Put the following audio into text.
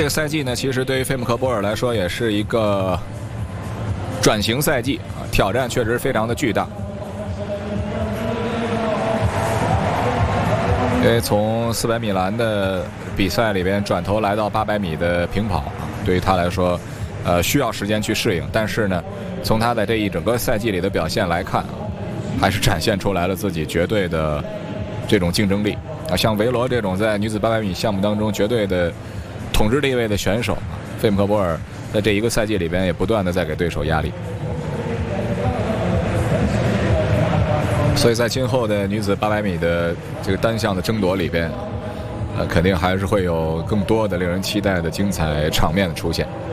这个赛季呢，其实对于费姆科波尔来说也是一个转型赛季啊，挑战确实非常的巨大。因为从400米栏的比赛里边转头来到800米的平跑，对于他来说，需要时间去适应。但是呢，从他在这一整个赛季里的表现来看，还是展现出来了自己绝对的这种竞争力啊。像维罗这种在女子800米项目当中绝对的统治地位的选手，费姆科波尔在这一个赛季里边也不断的在给对手压力。所以在今后的女子800米的这个单项的争夺里边，肯定还是会有更多的令人期待的精彩场面的出现。